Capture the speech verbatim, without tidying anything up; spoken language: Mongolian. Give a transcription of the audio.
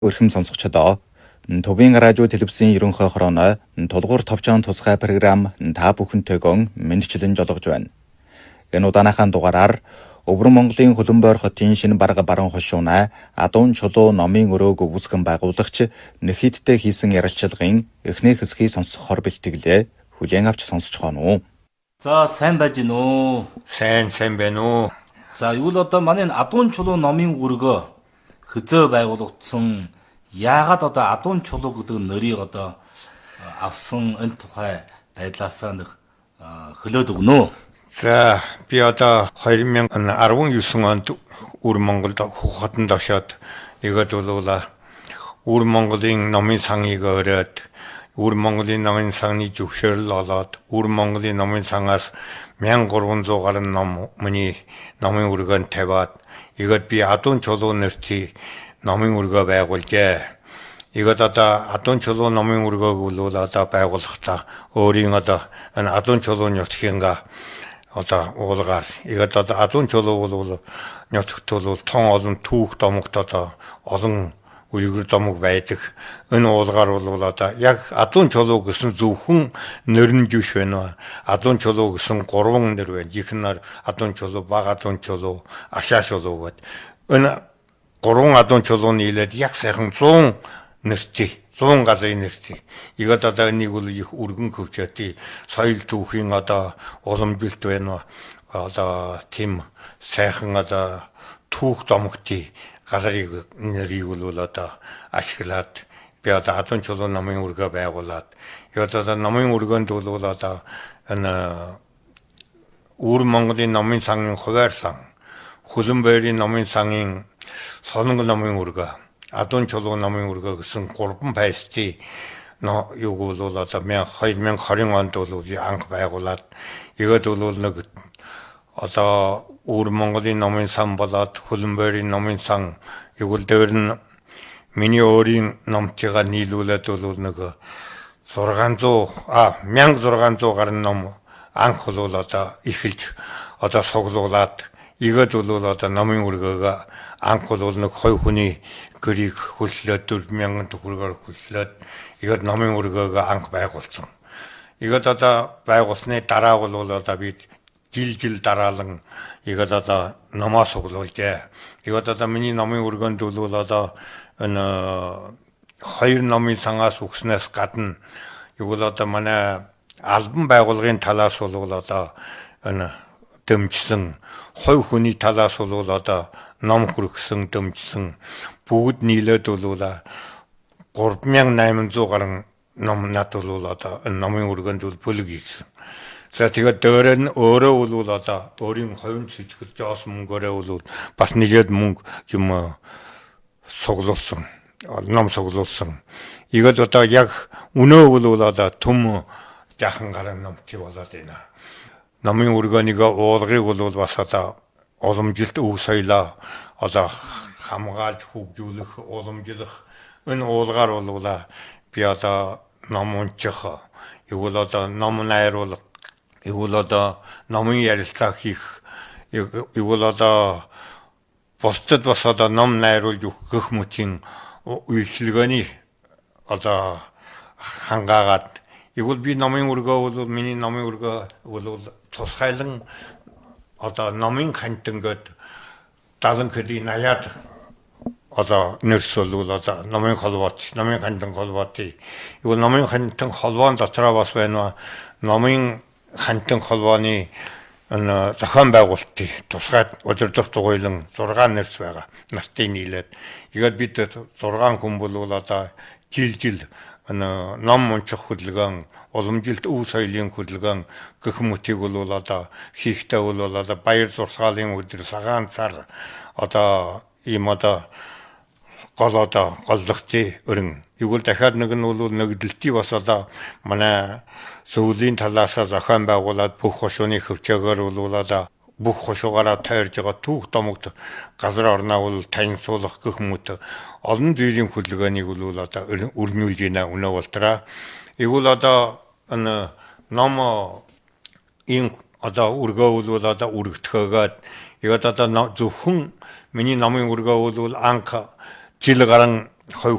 Өрхөм сонсогчдоо Төвийн радио телевизийн ерөнхий хорооной тулгуур товчон тусгай програм та бүхэнтэйгөө мэндчлэн жолгож байна. Энэ удааныхаа дугаараар Өвөрмөн Монголын Хөлбөмбөр хотын шинэ барга баруун хошуунай Адуун чулуу номын өрөөг үүсгэн байгуулагч Нэхидтэй хийсэн ярилцлагын эхний хэсгийг сонсохоор бэлтгэлээ. Хүлээн авч сонсож байна уу? За сайн байж гин үү? Сайн сайн байна уу? За юу л одоо манай Адуун чулуу номын өргөө хөзөө байгуулагдсан яагаад одоо Адуун чулуу гэдэг нэрийг одоо авсан энэ тухай байдлаасаа нэг хөлөөд өгнө. За би одоо две тысячи десять онд Өвөр Монголд Хотонд очоод ихэд бол Өвөр Монголын номын саныг өрөөд Өвөр Монголын номын саны зөвшөөрөл олоод Өвөр Монголын номын сангаас мянга гурван зуун гаруй ном миний номын өргөөнд тавиад ихэд би Адуун чулуу нэртэй номын өргөө байгуулжээ. Игээд одоо Адуун чулуу номын өргөөг бол одоо байгуулахдаа өөрийн одоо энэ Адуун чулууны нутгийнхаа одоо уулгаар игээд одоо Адуун чулуу бол нутагт бол тон олон түүх домогт одоо олон үйгэр домог байдаг. Энэ уулгаар бол одоо яг Адуун чулуу гэсэн зөвхөн нэр нь жиш байна. Адуун чулуу гэсэн гурван нэр байна. Ихнэр Адуун чулуу, Бага Адуун чулуу, Ашаа чулуу гэдэг. Энэ гурван Адуун чулууны нийлээд яг сайхан сто нэртэй, сто газрын нэртэй. Игээд одоо энийг бол их өргөн хөвчөөтэй соёл түүхийн одоо уламжилт байна. Одоо тийм сайхан одоо түүх домогтой газрыг нэрийг бол одоо ашиглаад би одоо Адуун чулуу номын өргөө байгуулад. Игээд одоо номын өргөөнд бол одоо энэ Өвөр Монголын номын сангийн хуваар сан, Хөлбөмбөрийн номын сангийн Сонинг номын өргөө, Адуун чулуу номын өргөө гэсэн гурван байсти но юу бол одоо две тысячи двадцать онд бол анх байгуулад игээд бол нэг одоо Өвөр Монголын номын сан болоод Хөлбөмбөрийн номын сан игэл дээр нь миний өөрийн номтойгоо нийлүүлээд бол нэг шесть сто а шесть сто гаруй ном анх бол одоо эхэлж одоо суглуулад игээд бол одоо номын өргөөгөө анх бол нэг хоёр хүний гэрийг хөллөөд дөрвөн мянган төгрөгөөр хөллөөд игээд номын өргөөгөө анх байгуулсан. Игээд одоо байгуулсны дараа бол одоо бид жил жил дараалан игээд одоо номоо суглуулжээ. Игээд одоо миний номын өргөөнд бол одоо энэ хоёр номын сангаас өгснээс гадна игэл одоо манай албан байгууллагын талаас бол одоо энэ дэмжсэн хувь хүний талаас бол одоо ном хүргэсэн дэмжсэн бүгд нийлээд бол три мянган восемь сто гаруй ном над бол одоо номын өргөнд бол бүлэг хийсэн. За тэгээд дөөрөө нь өөрөө бол одоо өөрийн хувийн сэтгэл жоос мөнгөөрөө бол бас нэгэд мөнгө юм суглуулсан, ном суглуулсан. Игээд одоо яг өнөө бол одоо төм жаахан гаруй номч болоод байна. Номын өргөөнийг уулгыг бол бас одоо уламжилт өв соёлоо одоо хамгаалж хөгжүүлэх, уламжлах энэ уулгаар бол би одоо ном унчих, игэл одоо ном найруулах, игэл одоо номын ярилцлага хийх, игэл одоо бусдад бас одоо ном найруулж өгөх мөчийн үйлчилгээний одоо хангаагаад игэл би номын өргөө бол миний номын өргөө бол тусгайлан одоо номын хантангад далан хэдийн аяад одоо нэрс бол одоо номын холбоот, номын хантан холбоотой. Игэл номын хантан холбоон дотроо бас байна. Номын хантан холбооны энэ зохион байгуулалтын тусгай удирдах дугуйлан шесть нэрс байгаа. Нартыг нийлээд. Игээд бид шесть хүн бол одоо жил жил энэ ном унчих хөдөлгөөн, уламжилт өв соёлын хөдөлгөөн гэх мэтийг бол одоо хийхдээ бол одоо баяр зурсгаалын өдөр цагаан цар одоо ийм одоо гол одоо голлогчийн өрн. Игэл дахиад нэг нь бол нэгдэлтий бас одоо манай зөвлөлийн талаас зохион байгуулад бүх хошууны хөвчөөгөр бол одоо бүх хошуугаараа тойрж байгаа түүх домогт газар орноо бол танилцуулах гэх мэт олон зүйлийн хөдөлгөөнийг бол одоо өрнүүлж байна өнөө болтраа. Игэл одоо энэ ном ин одоо өргөө бол одоо үргэлтгэгээд игээд одоо зөвхөн миний номын өргөө бол анх жил гарan хувь